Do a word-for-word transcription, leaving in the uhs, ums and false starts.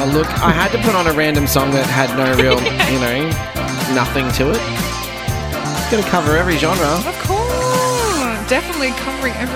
Oh, look, I had to put on a random song that had no real, you know, nothing to it. It's going to cover every genre. Of course. Definitely covering every